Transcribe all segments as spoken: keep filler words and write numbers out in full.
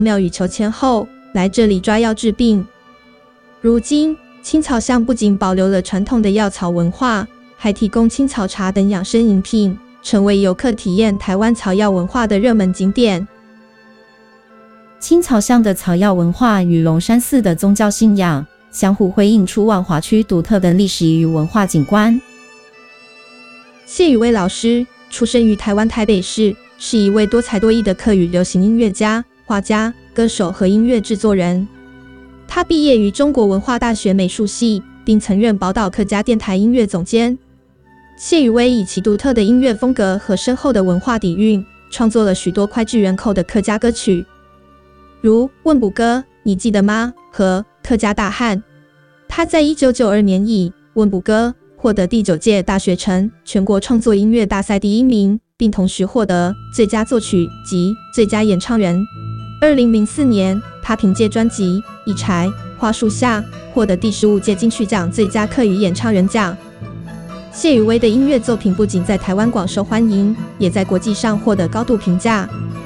庙宇求签后来这里抓药治病。如今青草巷不仅保留了传统的药草文化，还提供青草茶等养生饮品，成为游客体验台湾草药文化的热门景点。 青草巷的草药文化与龙山寺的宗教信仰相互辉映出万华区独特的历史与文化景观。 谢宇威老师出生于台湾台北市，是一位多才多艺的客语流行音乐家、画家、歌手和音乐制作人。他毕业于中国文化大学美术系，并曾任宝岛客家电台音乐总监。谢宇威以其独特的音乐风格和深厚的文化底蕴，创作了许多脍炙人口的客家歌曲，如《问卜歌》、你记得吗和客家大汉。他在一九九二年以《问卜歌》获得第九届大学城全国创作音乐大赛第一名，并同时获得最佳作曲及最佳演唱人。二零零四年，他凭借专辑《一柴花树下》获得第十五届金曲奖最佳客语演唱人奖。谢宇威的音乐作品不仅在台湾广受欢迎，也在国际上获得高度评价。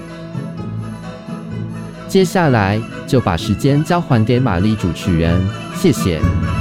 接下来就把时间交还给玛丽主持人，谢谢。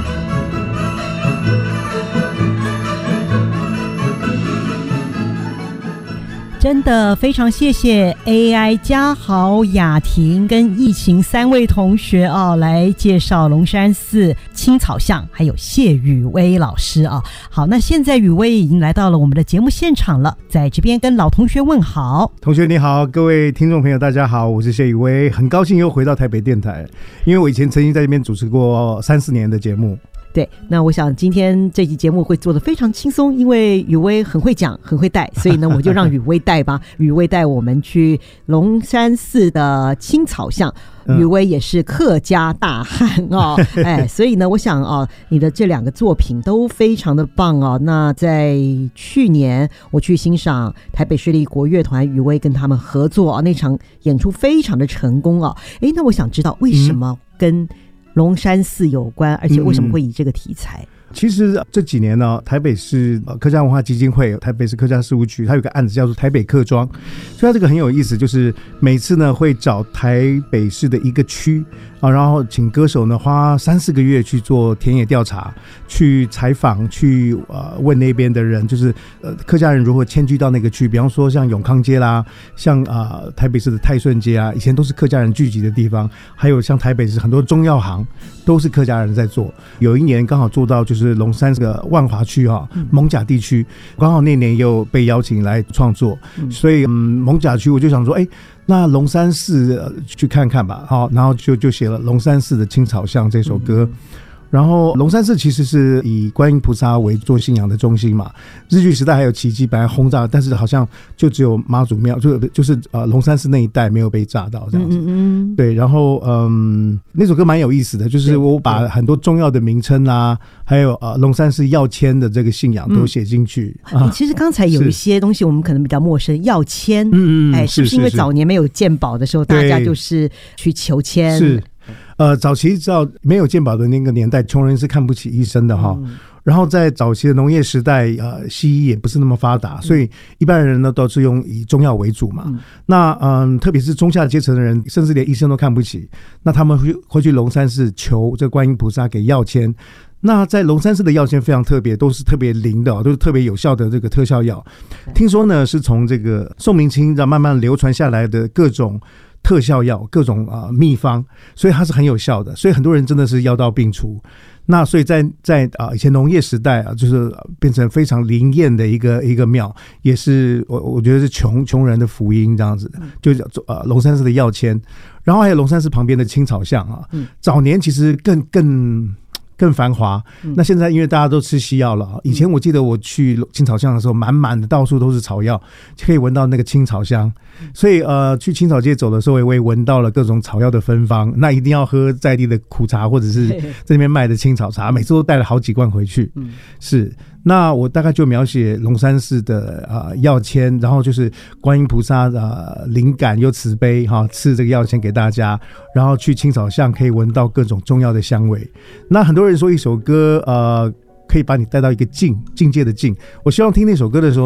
真的非常谢谢 A I 嘉豪、雅婷跟疫情三位同学哦，来介绍龙山寺青草巷，还有谢宇威老师啊。好，那现在宇威已经来到了我们的节目现场了，在这边跟老同学问好。 同学你好，各位听众朋友大家好，我是谢宇威，很高兴又回到台北电台，因为我以前曾经在这边主持过三四年的节目。 对，那我想今天这期节目会做得非常轻松，因为宇威很会讲很会带，所以呢我就让宇威带吧。宇威带我们去龙山寺的青草巷，宇威也是客家大汉哦，哎，所以呢我想哦，你的这两个作品都非常的棒哦。那在去年我去欣赏台北市立国乐团，宇威跟他们合作啊，那场演出非常的成功哦。哎，那我想知道为什么跟龙山寺有关，而且为什么会以这个题材？嗯、 其实这几年呢，台北市客家文化基金会、台北市客家事务局，它有个案子叫做台北客庄，所以它这个很有意思，就是每次呢会找台北市的一个区啊，然后请歌手呢花三四个月去做田野调查，去采访，去呃问那边的人，就是呃客家人如何迁居到那个区，比方说像永康街啦，像啊、呃、台北市的泰顺街啊，以前都是客家人聚集的地方，还有像台北市很多中药行都是客家人在做。有一年刚好做到就是龙山这个万华区哈、啊，艋舺地区，刚好那年也有被邀请来创作，嗯、所以嗯艋舺区我就想说，哎，那龙山寺、呃、去看看吧，好，然后就就写了龙山寺的青草巷这首歌。嗯，然后龙山寺其实是以观音菩萨为做信仰的中心嘛，日据时代还有奇迹本来轰炸，但是好像就只有妈祖庙就就是呃龙山寺那一带没有被炸到这样子。嗯嗯，对，然后嗯那首歌蛮有意思的，就是我把很多重要的名称啊，还有呃龙山寺药签的这个信仰都写进去。 嗯啊、其实刚才有一些东西我们可能比较陌生，药签，嗯嗯，哎，是不是因为早年没有健保的时候，大家就是去求签？ 是。呃，早期知道没有健保的那个年代，穷人是看不起医生的哈。嗯、然后在早期的农业时代，呃，西医也不是那么发达，所以一般人呢都是用以中药为主嘛。嗯、那嗯、呃，特别是中下阶层的人，甚至连医生都看不起，那他们会会去龙山寺求这观音菩萨给药签。那在龙山寺的药签非常特别，都是特别灵的、哦，都是特别有效的这个特效药。听说呢，是从这个宋明清慢慢流传下来的各种特效药，各种啊、呃、秘方，所以它是很有效的，所以很多人真的是药到病除。那所以在在啊、呃、以前农业时代啊，就是变成非常灵验的一个一个庙，也是我我觉得是穷穷人的福音这样子的，就叫做呃龙山寺的药签，然后还有龙山寺旁边的青草巷啊，嗯、早年其实更更。更繁华，那现在因为大家都吃西药了，以前我记得我去青草巷的时候，满满的到处都是草药，可以闻到那个青草香，所以呃，去青草街走的时候，我也闻到了各种草药的芬芳。那一定要喝在地的苦茶，或者是在那边卖的青草茶，每次都带了好几罐回去。是，那我大概就描写龙山寺的呃药签，然后就是观音菩萨呃灵感又慈悲哈，赐这个药签给大家，然后去青草巷可以闻到各种中药的香味。那很多人说一首歌呃可以把你带到一个境境界的境，我希望听那首歌的时候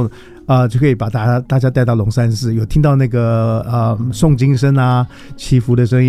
啊、呃，就可以把大家大家带到龙山寺，有听到那个呃诵经声啊、祈福的声音。